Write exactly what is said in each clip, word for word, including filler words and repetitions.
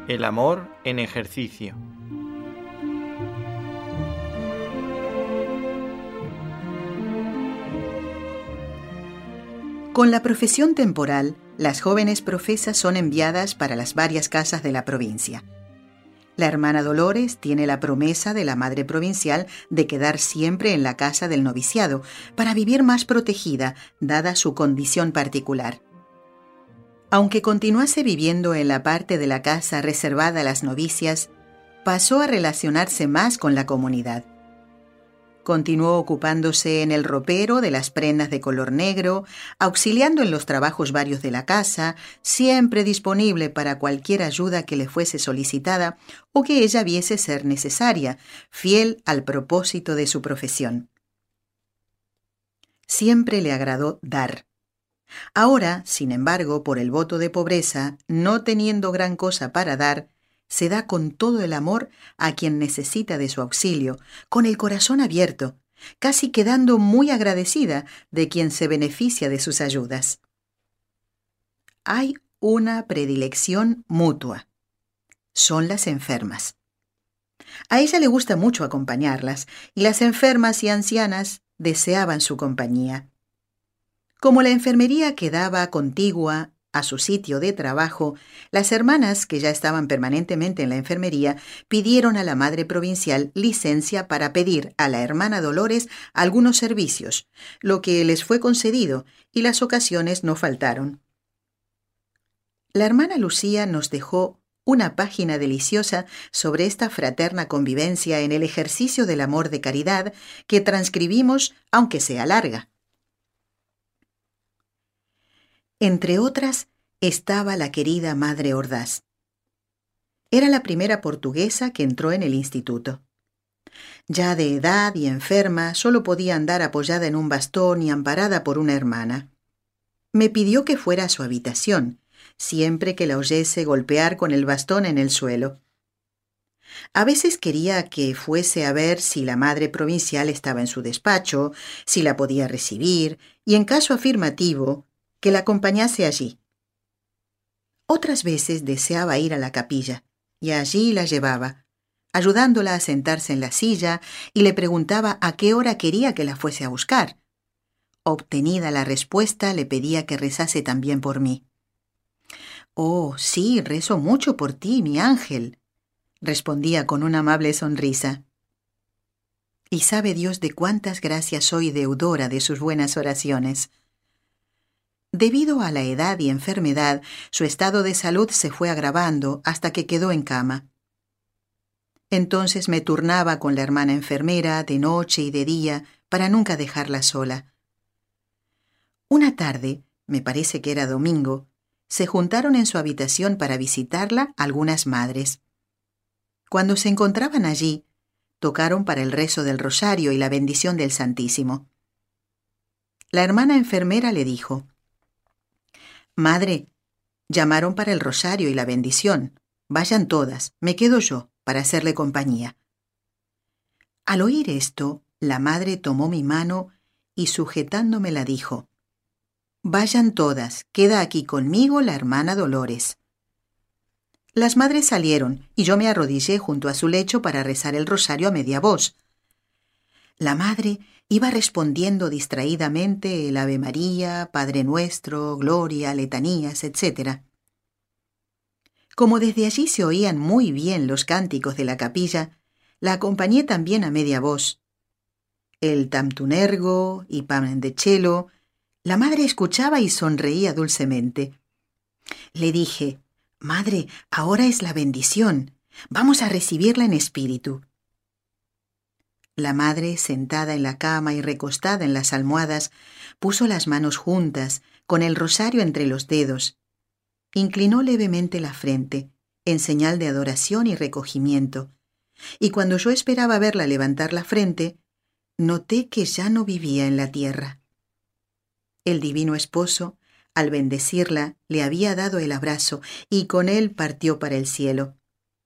El amor en ejercicio. Con la profesión temporal, las jóvenes profesas son enviadas para las varias casas de la provincia. La hermana Dolores tiene la promesa de la madre provincial de quedar siempre en la casa del noviciado para vivir más protegida, dada su condición particular. Aunque continuase viviendo en la parte de la casa reservada a las novicias, pasó a relacionarse más con la comunidad. Continuó ocupándose en el ropero de las prendas de color negro, auxiliando en los trabajos varios de la casa, siempre disponible para cualquier ayuda que le fuese solicitada o que ella viese ser necesaria, fiel al propósito de su profesión. Siempre le agradó dar. Ahora, sin embargo, por el voto de pobreza, no teniendo gran cosa para dar, se da con todo el amor a quien necesita de su auxilio, con el corazón abierto, casi quedando muy agradecida de quien se beneficia de sus ayudas. Hay una predilección mutua. Son las enfermas. A ella le gusta mucho acompañarlas, y las enfermas y ancianas deseaban su compañía. Como la enfermería quedaba contigua a su sitio de trabajo, las hermanas, que ya estaban permanentemente en la enfermería, pidieron a la madre provincial licencia para pedir a la hermana Dolores algunos servicios, lo que les fue concedido, y las ocasiones no faltaron. La hermana Lucía nos dejó una página deliciosa sobre esta fraterna convivencia en el ejercicio del amor de caridad que transcribimos, aunque sea larga. Entre otras, estaba la querida Madre Ordaz. Era la primera portuguesa que entró en el instituto. Ya de edad y enferma, solo podía andar apoyada en un bastón y amparada por una hermana. Me pidió que fuera a su habitación, siempre que la oyese golpear con el bastón en el suelo. A veces quería que fuese a ver si la madre provincial estaba en su despacho, si la podía recibir, y en caso afirmativo, que la acompañase allí. Otras veces deseaba ir a la capilla, y allí la llevaba, ayudándola a sentarse en la silla, y le preguntaba a qué hora quería que la fuese a buscar. Obtenida la respuesta, le pedía que rezase también por mí. «Oh, sí, rezo mucho por ti, mi ángel», respondía con una amable sonrisa. Y sabe Dios de cuántas gracias soy deudora de sus buenas oraciones. Debido a la edad y enfermedad, su estado de salud se fue agravando hasta que quedó en cama. Entonces me turnaba con la hermana enfermera de noche y de día para nunca dejarla sola. Una tarde, me parece que era domingo, se juntaron en su habitación para visitarla algunas madres. Cuando se encontraban allí, tocaron para el rezo del rosario y la bendición del Santísimo. La hermana enfermera le dijo: «Madre, llamaron para el rosario y la bendición. Vayan todas, me quedo yo para hacerle compañía». Al oír esto, la madre tomó mi mano y sujetándomela dijo: «Vayan todas, queda aquí conmigo la hermana Dolores». Las madres salieron y yo me arrodillé junto a su lecho para rezar el rosario a media voz. La madre iba respondiendo distraídamente el Ave María, Padre Nuestro, Gloria, letanías, etcétera. Como desde allí se oían muy bien los cánticos de la capilla, la acompañé también a media voz. El tamtunergo y pandechelo, la madre escuchaba y sonreía dulcemente. Le dije: «Madre, ahora es la bendición. Vamos a recibirla en espíritu». La madre, sentada en la cama y recostada en las almohadas, puso las manos juntas, con el rosario entre los dedos. Inclinó levemente la frente, en señal de adoración y recogimiento, y cuando yo esperaba verla levantar la frente, noté que ya no vivía en la tierra. El divino esposo, al bendecirla, le había dado el abrazo, y con él partió para el cielo.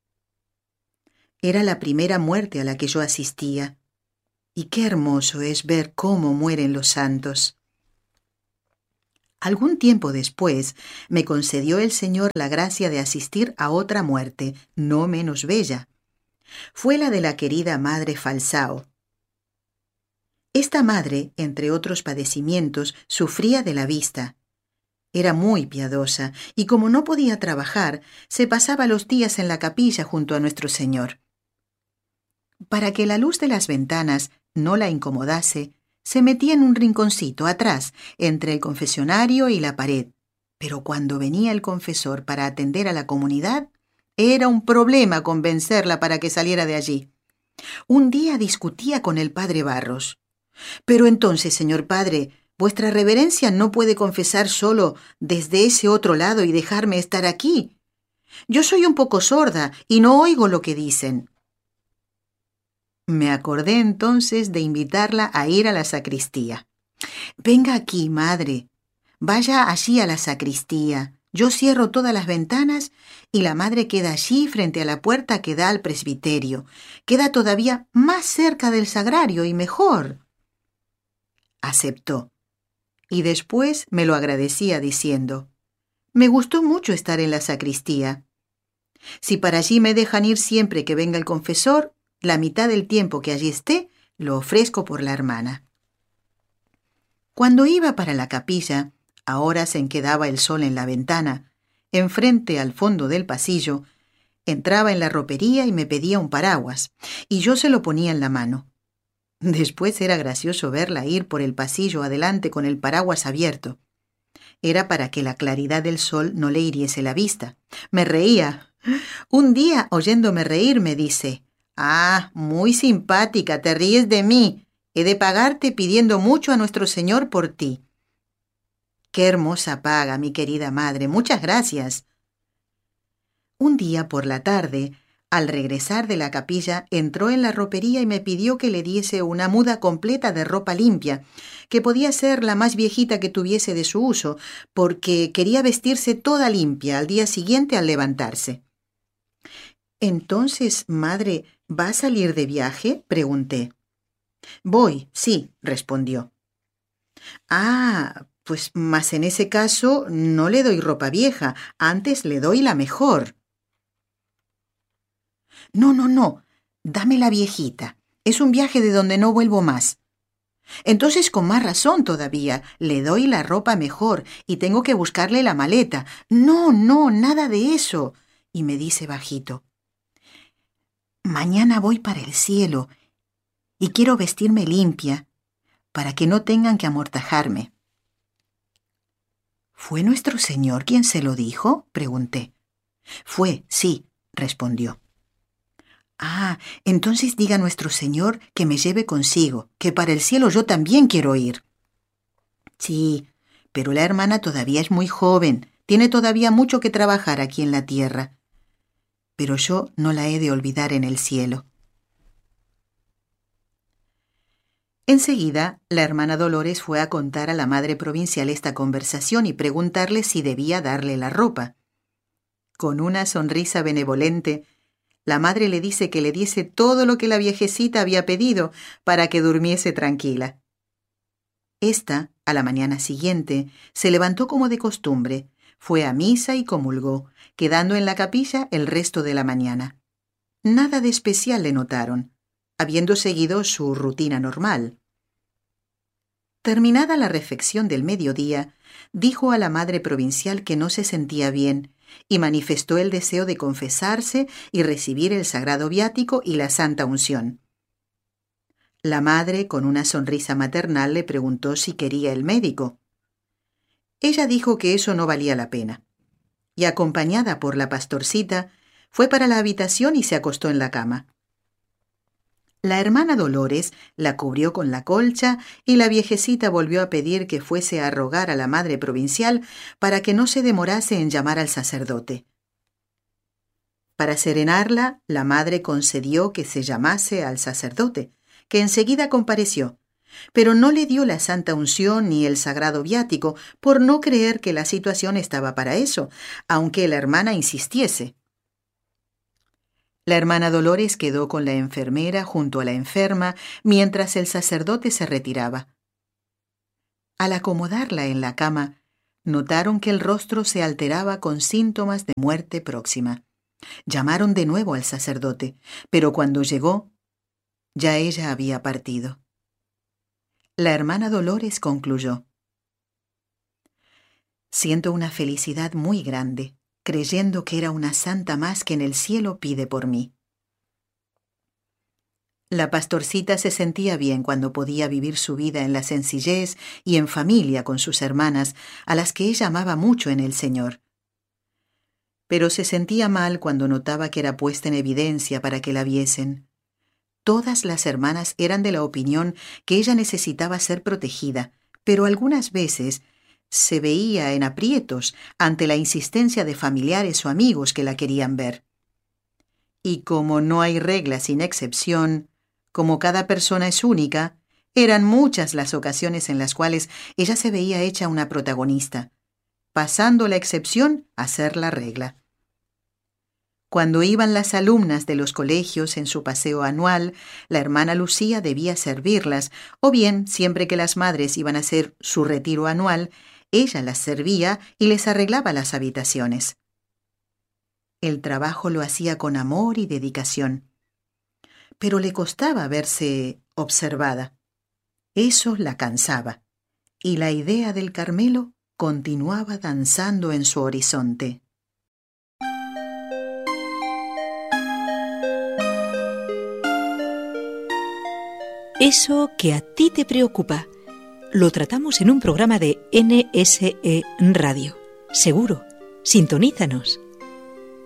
Era la primera muerte a la que yo asistía, y qué hermoso es ver cómo mueren los santos. Algún tiempo después me concedió el Señor la gracia de asistir a otra muerte, no menos bella. Fue la de la querida madre Falsao. Esta madre, entre otros padecimientos, sufría de la vista. Era muy piadosa y como no podía trabajar, se pasaba los días en la capilla junto a nuestro Señor. Para que la luz de las ventanas no la incomodase, se metía en un rinconcito atrás, entre el confesionario y la pared. Pero cuando venía el confesor para atender a la comunidad, era un problema convencerla para que saliera de allí. Un día discutía con el padre Barros. «Pero entonces, señor padre, vuestra reverencia no puede confesar solo desde ese otro lado y dejarme estar aquí. Yo soy un poco sorda y no oigo lo que dicen». Me acordé entonces de invitarla a ir a la sacristía. «Venga aquí, madre. Vaya allí a la sacristía. Yo cierro todas las ventanas y la madre queda allí frente a la puerta que da al presbiterio. Queda todavía más cerca del sagrario y mejor». Aceptó. Y después me lo agradecía diciendo: «Me gustó mucho estar en la sacristía. Si para allí me dejan ir siempre que venga el confesor, la mitad del tiempo que allí esté, lo ofrezco por la hermana». Cuando iba para la capilla, a horas en que daba el sol en la ventana, enfrente al fondo del pasillo, entraba en la ropería y me pedía un paraguas, y yo se lo ponía en la mano. Después era gracioso verla ir por el pasillo adelante con el paraguas abierto. Era para que la claridad del sol no le hiriese la vista. Me reía. Un día, oyéndome reír, me dice: «Ah, muy simpática, te ríes de mí. He de pagarte pidiendo mucho a nuestro Señor por ti». «Qué hermosa paga, mi querida madre. Muchas gracias». Un día por la tarde, al regresar de la capilla, entró en la ropería y me pidió que le diese una muda completa de ropa limpia, que podía ser la más viejita que tuviese de su uso, porque quería vestirse toda limpia al día siguiente al levantarse. «Entonces, madre, ¿va a salir de viaje?», pregunté. «Voy, sí», respondió. «Ah, pues más en ese caso no le doy ropa vieja, antes le doy la mejor». «No, no, no, dame la viejita. Es un viaje de donde no vuelvo más». «Entonces con más razón todavía, le doy la ropa mejor y tengo que buscarle la maleta». «No, no, nada de eso». Y me dice bajito: «Mañana voy para el cielo y quiero vestirme limpia para que no tengan que amortajarme». «¿Fue nuestro Señor quien se lo dijo?», pregunté. «Fue, sí», respondió. «Ah, entonces diga a nuestro Señor que me lleve consigo, que para el cielo yo también quiero ir». «Sí, pero la hermana todavía es muy joven, tiene todavía mucho que trabajar aquí en la tierra. Pero yo no la he de olvidar en el cielo». Enseguida, la hermana Dolores fue a contar a la madre provincial esta conversación y preguntarle si debía darle la ropa. Con una sonrisa benevolente, la madre le dice que le diese todo lo que la viejecita había pedido para que durmiese tranquila. Esta, a la mañana siguiente, se levantó como de costumbre, fue a misa y comulgó, quedando en la capilla el resto de la mañana. Nada de especial le notaron, habiendo seguido su rutina normal. Terminada la refección del mediodía, dijo a la madre provincial que no se sentía bien y manifestó el deseo de confesarse y recibir el sagrado viático y la santa unción. La madre, con una sonrisa maternal, le preguntó si quería el médico. Ella dijo que eso no valía la pena, y acompañada por la pastorcita, fue para la habitación y se acostó en la cama. La hermana Dolores la cubrió con la colcha y la viejecita volvió a pedir que fuese a rogar a la madre provincial para que no se demorase en llamar al sacerdote. Para serenarla, la madre concedió que se llamase al sacerdote, que enseguida compareció, pero no le dio la santa unción ni el sagrado viático por no creer que la situación estaba para eso, aunque la hermana insistiese. La hermana Dolores quedó con la enfermera junto a la enferma mientras el sacerdote se retiraba. Al acomodarla en la cama, notaron que el rostro se alteraba con síntomas de muerte próxima. Llamaron de nuevo al sacerdote, pero cuando llegó, ya ella había partido. La hermana Dolores concluyó: siento una felicidad muy grande, creyendo que era una santa más que en el cielo pide por mí. La pastorcita se sentía bien cuando podía vivir su vida en la sencillez y en familia con sus hermanas, a las que ella amaba mucho en el Señor. Pero se sentía mal cuando notaba que era puesta en evidencia para que la viesen. Todas las hermanas eran de la opinión que ella necesitaba ser protegida, pero algunas veces se veía en aprietos ante la insistencia de familiares o amigos que la querían ver. Y como no hay regla sin excepción, como cada persona es única, eran muchas las ocasiones en las cuales ella se veía hecha una protagonista, pasando la excepción a ser la regla. Cuando iban las alumnas de los colegios en su paseo anual, la hermana Lucía debía servirlas, o bien, siempre que las madres iban a hacer su retiro anual, ella las servía y les arreglaba las habitaciones. El trabajo lo hacía con amor y dedicación, pero le costaba verse observada. Eso la cansaba, y la idea del Carmelo continuaba danzando en su horizonte. Eso que a ti te preocupa, lo tratamos en un programa de N S E Radio. Seguro, sintonízanos.